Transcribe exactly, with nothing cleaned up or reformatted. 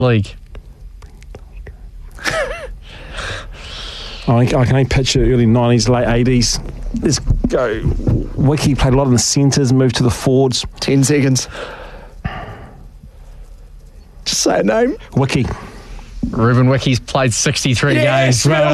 League. I can only picture early nineties, late eighties. Let's go. Wiki played a lot in the centres, moved to the forwards. Ten seconds. Just say a name. Wiki. Ruben Wiki's played sixty-three Yes, games. well